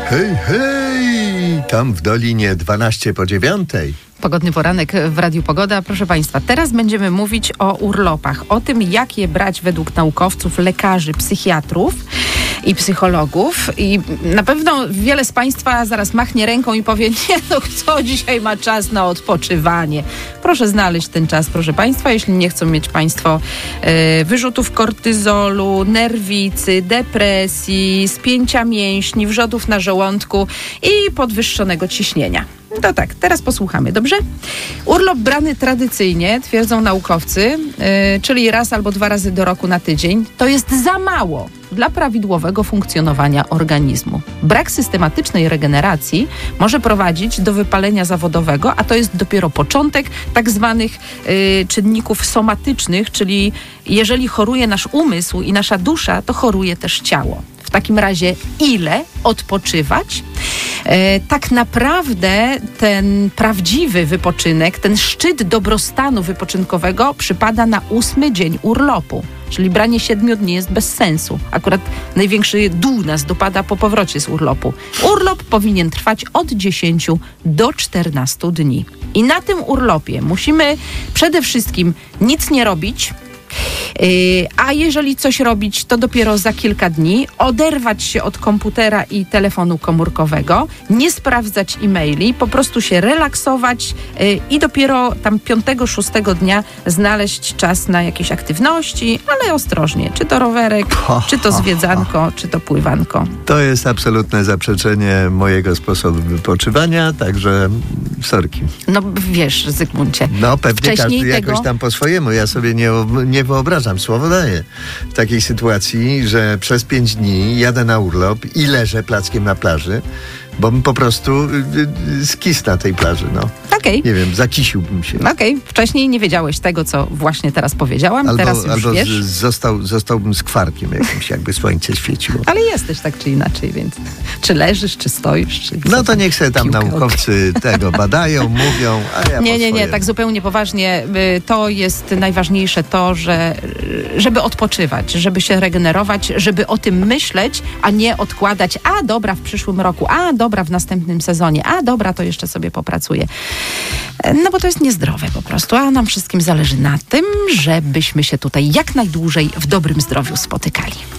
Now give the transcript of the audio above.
Hej, hej! Tam w Dolinie 8:12. Pogodny poranek w Radiu Pogoda. Proszę Państwa, teraz będziemy mówić o urlopach, o tym, jak je brać według naukowców, lekarzy, psychiatrów i psychologów. I na pewno wiele z Państwa zaraz machnie ręką i powie, nie no, kto dzisiaj ma czas na odpoczywanie? Proszę znaleźć ten czas, proszę Państwa, jeśli nie chcą mieć Państwo wyrzutów kortyzolu, nerwicy, depresji, spięcia mięśni, wrzodów na żołądku i podwyższonego ciśnienia. No tak, teraz posłuchamy, dobrze? Urlop brany tradycyjnie, twierdzą naukowcy, czyli raz albo 2 razy do roku na tydzień, to jest za mało dla prawidłowego funkcjonowania organizmu. Brak systematycznej regeneracji może prowadzić do wypalenia zawodowego, a to jest dopiero początek tak zwanych czynników somatycznych, czyli jeżeli choruje nasz umysł i nasza dusza, to choruje też ciało. W takim razie ile odpoczywać? Tak naprawdę ten prawdziwy wypoczynek, ten szczyt dobrostanu wypoczynkowego przypada na 8. dzień urlopu. Czyli branie 7 dni jest bez sensu. Akurat największy dół nas dopada po powrocie z urlopu. Urlop powinien trwać od 10 do 14 dni. I na tym urlopie musimy przede wszystkim nic nie robić, a jeżeli coś robić, to dopiero za kilka dni, oderwać się od komputera i telefonu komórkowego, nie sprawdzać e-maili, po prostu się relaksować i dopiero tam 5-6 dnia znaleźć czas na jakieś aktywności, ale ostrożnie, czy to rowerek, czy to zwiedzanko, czy to pływanko. To jest absolutne zaprzeczenie mojego sposobu wypoczywania, także sorki. No wiesz, Zygmuncie. No pewnie wcześniej każdy jakoś tam po swojemu. Ja sobie nie wyobrażam, słowo daję, w takiej sytuacji, że przez 5 dni jadę na urlop i leżę plackiem na plaży, bo bym po prostu skis na tej plaży, no. Okej. Nie wiem, zakisiłbym się. Okej. Wcześniej nie wiedziałeś tego, co właśnie teraz powiedziałam, teraz już wiesz. Zostałbym skwarkiem jakimś, jakby słońce świeciło. Ale jesteś tak czy inaczej, więc czy leżysz, czy stoisz, czy no to niech sobie tam naukowcy tego badają, mówią, a ja Nie, tak zupełnie poważnie. To jest najważniejsze to, żeby odpoczywać, żeby się regenerować, żeby o tym myśleć, a nie odkładać, a dobra, w przyszłym roku, a dobra, w następnym sezonie, a dobra, to jeszcze sobie popracuję. No bo to jest niezdrowe po prostu, a nam wszystkim zależy na tym, żebyśmy się tutaj jak najdłużej w dobrym zdrowiu spotykali.